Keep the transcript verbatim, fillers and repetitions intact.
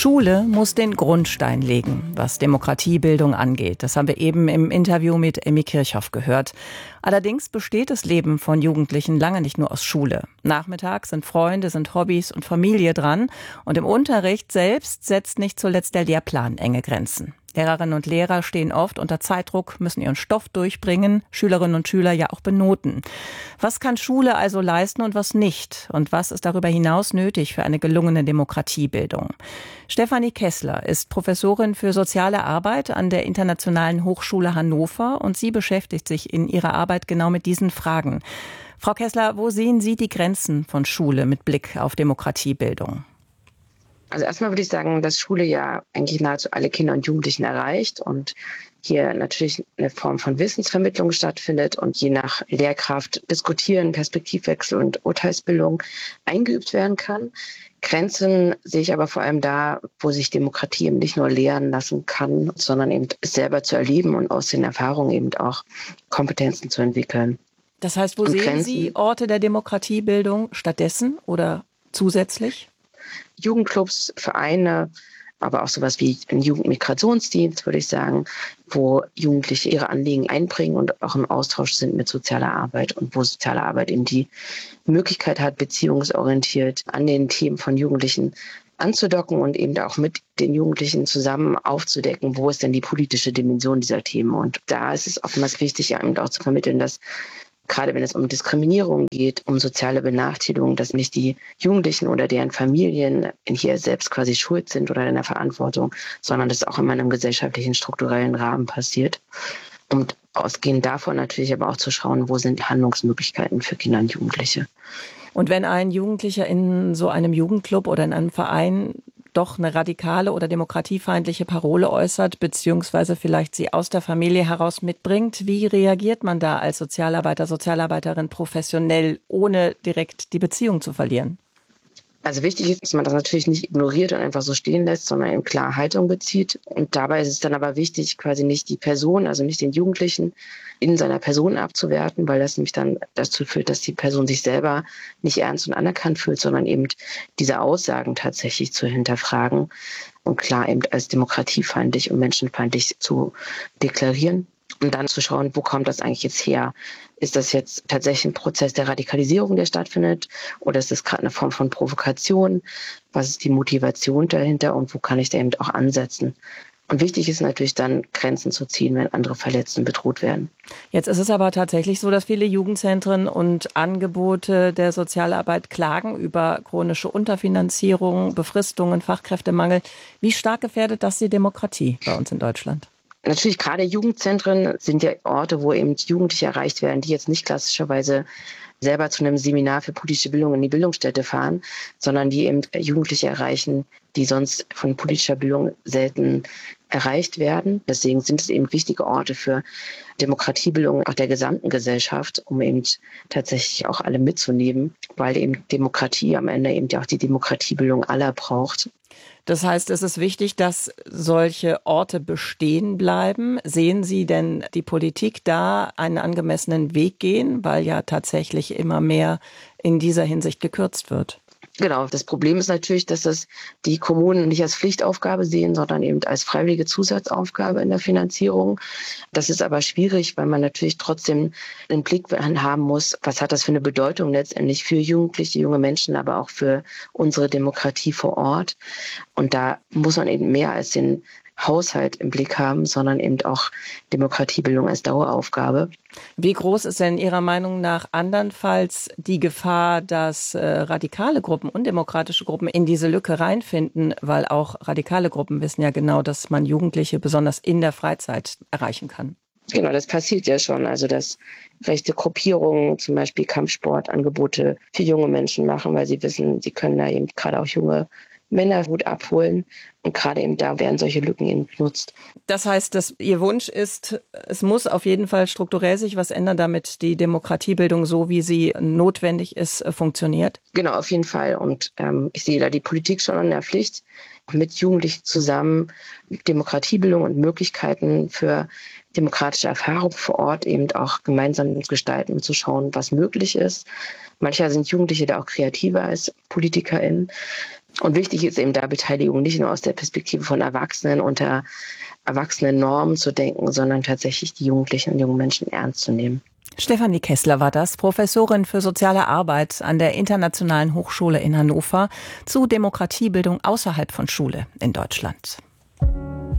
Schule muss den Grundstein legen, was Demokratiebildung angeht. Das haben wir eben im Interview mit Emmy Kirchhoff gehört. Allerdings besteht das Leben von Jugendlichen lange nicht nur aus Schule. Nachmittags sind Freunde, sind Hobbys und Familie dran. Und im Unterricht selbst setzt nicht zuletzt der Lehrplan enge Grenzen. Lehrerinnen und Lehrer stehen oft unter Zeitdruck, müssen ihren Stoff durchbringen, Schülerinnen und Schüler ja auch benoten. Was kann Schule also leisten und was nicht? Und was ist darüber hinaus nötig für eine gelungene Demokratiebildung? Stefanie Kessler ist Professorin für soziale Arbeit an der Internationalen Hochschule Hannover und sie beschäftigt sich in ihrer Arbeit genau mit diesen Fragen. Frau Kessler, wo sehen Sie die Grenzen von Schule mit Blick auf Demokratiebildung? Also erstmal würde ich sagen, dass Schule ja eigentlich nahezu alle Kinder und Jugendlichen erreicht und hier natürlich eine Form von Wissensvermittlung stattfindet und je nach Lehrkraft Diskutieren, Perspektivwechsel und Urteilsbildung eingeübt werden kann. Grenzen sehe ich aber vor allem da, wo sich Demokratie eben nicht nur lehren lassen kann, sondern eben es selber zu erleben und aus den Erfahrungen eben auch Kompetenzen zu entwickeln. Das heißt, wo und sehen Grenzen, Sie Orte der Demokratiebildung stattdessen oder zusätzlich? Jugendclubs, Vereine, aber auch sowas wie ein Jugendmigrationsdienst, würde ich sagen, wo Jugendliche ihre Anliegen einbringen und auch im Austausch sind mit sozialer Arbeit und wo soziale Arbeit eben die Möglichkeit hat, beziehungsorientiert an den Themen von Jugendlichen anzudocken und eben auch mit den Jugendlichen zusammen aufzudecken, wo ist denn die politische Dimension dieser Themen. Und da ist es oftmals wichtig, eben auch zu vermitteln, dass gerade wenn es um Diskriminierung geht, um soziale Benachteiligung, dass nicht die Jugendlichen oder deren Familien hier selbst quasi schuld sind oder in der Verantwortung, sondern dass auch immer in einem gesellschaftlichen, strukturellen Rahmen passiert. Und ausgehend davon natürlich aber auch zu schauen, wo sind Handlungsmöglichkeiten für Kinder und Jugendliche. Und wenn ein Jugendlicher in so einem Jugendclub oder in einem Verein doch eine radikale oder demokratiefeindliche Parole äußert, beziehungsweise vielleicht sie aus der Familie heraus mitbringt, wie reagiert man da als Sozialarbeiter, Sozialarbeiterin professionell, ohne direkt die Beziehung zu verlieren? Also wichtig ist, dass man das natürlich nicht ignoriert und einfach so stehen lässt, sondern eben klar Haltung bezieht. Und dabei ist es dann aber wichtig, quasi nicht die Person, also nicht den Jugendlichen in seiner Person abzuwerten, weil das nämlich dann dazu führt, dass die Person sich selber nicht ernst und anerkannt fühlt, sondern eben diese Aussagen tatsächlich zu hinterfragen und klar eben als demokratiefeindlich und menschenfeindlich zu deklarieren. Und dann zu schauen, wo kommt das eigentlich jetzt her? Ist das jetzt tatsächlich ein Prozess der Radikalisierung, der stattfindet? Oder ist das gerade eine Form von Provokation? Was ist die Motivation dahinter und wo kann ich da eben auch ansetzen? Und wichtig ist natürlich dann, Grenzen zu ziehen, wenn andere verletzt und bedroht werden. Jetzt ist es aber tatsächlich so, dass viele Jugendzentren und Angebote der Sozialarbeit klagen über chronische Unterfinanzierung, Befristungen, Fachkräftemangel. Wie stark gefährdet das die Demokratie bei uns in Deutschland? Natürlich, gerade Jugendzentren sind ja Orte, wo eben Jugendliche erreicht werden, die jetzt nicht klassischerweise selber zu einem Seminar für politische Bildung in die Bildungsstätte fahren, sondern die eben Jugendliche erreichen, die sonst von politischer Bildung selten erreicht werden. Deswegen sind es eben wichtige Orte für Demokratiebildung auch der gesamten Gesellschaft, um eben tatsächlich auch alle mitzunehmen, weil eben Demokratie am Ende eben ja auch die Demokratiebildung aller braucht. Das heißt, es ist wichtig, dass solche Orte bestehen bleiben. Sehen Sie denn die Politik da einen angemessenen Weg gehen, weil ja tatsächlich immer mehr in dieser Hinsicht gekürzt wird? Genau, das Problem ist natürlich, dass das die Kommunen nicht als Pflichtaufgabe sehen, sondern eben als freiwillige Zusatzaufgabe in der Finanzierung. Das ist aber schwierig, weil man natürlich trotzdem den Blick haben muss, was hat das für eine Bedeutung letztendlich für Jugendliche, junge Menschen, aber auch für unsere Demokratie vor Ort. Und da muss man eben mehr als den Haushalt im Blick haben, sondern eben auch Demokratiebildung als Daueraufgabe. Wie groß ist denn Ihrer Meinung nach andernfalls die Gefahr, dass äh, radikale Gruppen, undemokratische Gruppen in diese Lücke reinfinden, weil auch radikale Gruppen wissen ja genau, dass man Jugendliche besonders in der Freizeit erreichen kann? Genau, das passiert ja schon. Also dass rechte Gruppierungen zum Beispiel Kampfsportangebote für junge Menschen machen, weil sie wissen, sie können da eben gerade auch junge Männer gut abholen. Und gerade eben da werden solche Lücken eben genutzt. Das heißt, dass Ihr Wunsch ist, es muss auf jeden Fall strukturell sich was ändern, damit die Demokratiebildung, so wie sie notwendig ist, funktioniert? Genau, auf jeden Fall. Und ähm, ich sehe da die Politik schon in der Pflicht, mit Jugendlichen zusammen Demokratiebildung und Möglichkeiten für demokratische Erfahrung vor Ort eben auch gemeinsam zu gestalten und zu schauen, was möglich ist. Manchmal sind Jugendliche da auch kreativer als PolitikerInnen. Und wichtig ist eben da Beteiligung nicht nur aus der Perspektive von Erwachsenen unter erwachsenen Normen zu denken, sondern tatsächlich die Jugendlichen und jungen Menschen ernst zu nehmen. Stefanie Kessler war das, Professorin für soziale Arbeit an der Internationalen Hochschule in Hannover zu Demokratiebildung außerhalb von Schule in Deutschland.